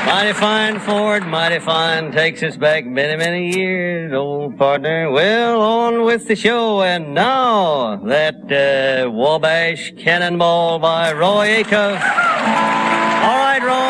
Mighty fine, Ford, mighty fine. Takes us back many, many years, old partner. Well, on with the show. And now, that Wabash Cannonball by Roy Acuff. All right, Roy.